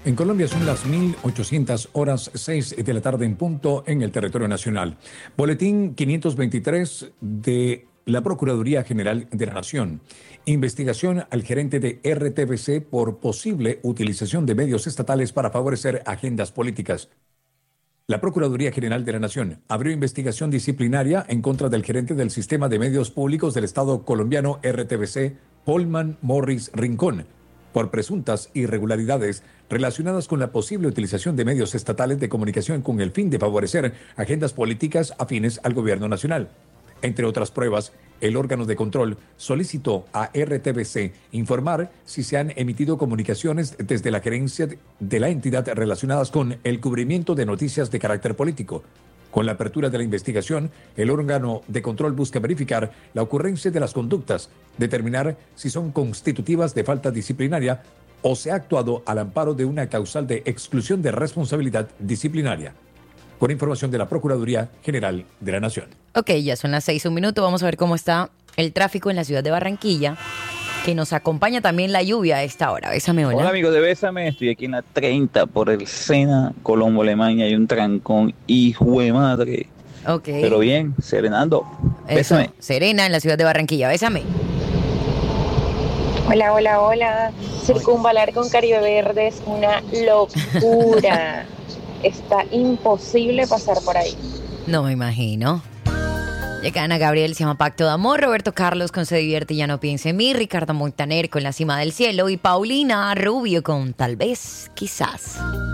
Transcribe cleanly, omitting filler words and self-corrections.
En Colombia son las 1800 horas, 6 de la tarde en punto en el territorio nacional. Boletín 523 de la Procuraduría General de la Nación. Investigación al gerente de RTBC por posible utilización de medios estatales para favorecer agendas políticas. La Procuraduría General de la Nación abrió investigación disciplinaria en contra del gerente del Sistema de Medios Públicos del Estado colombiano RTBC, Holman Morris Rincón, por presuntas irregularidades relacionadas con la posible utilización de medios estatales de comunicación con el fin de favorecer agendas políticas afines al gobierno nacional. Entre otras pruebas, el órgano de control solicitó a RTBC informar si se han emitido comunicaciones desde la gerencia de la entidad relacionadas con el cubrimiento de noticias de carácter político. Con la apertura de la investigación, el órgano de control busca verificar la ocurrencia de las conductas, determinar si son constitutivas de falta disciplinaria o se ha actuado al amparo de una causal de exclusión de responsabilidad disciplinaria. Con información de la Procuraduría General de la Nación. Ok, ya son las 6:01. Vamos a ver cómo está el tráfico en la ciudad de Barranquilla, que nos acompaña también la lluvia a esta hora. Bésame, hola. Hola amigos de Bésame, estoy aquí en la 30 por el Sena, Colombo, Alemania. Hay un trancón, hijo de madre. Ok. Pero bien, serenando. Eso, Bésame. Serena en la ciudad de Barranquilla. Bésame. Hola, hola, hola. Circunvalar con Caribe Verde es una locura. Está imposible pasar por ahí. No me imagino. Llega Ana Gabriel, se llama Pacto de Amor. Roberto Carlos con Se Divierte y Ya No Piense en Mí. Ricardo Montaner con La Cima del Cielo. Y Paulina Rubio con Tal Vez, Quizás.